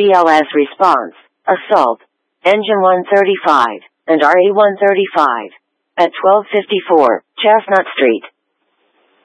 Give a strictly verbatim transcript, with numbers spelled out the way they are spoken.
B L S response, assault, engine one thirty-five, and R E one thirty-five. At twelve fifty-four, Chestnut Street.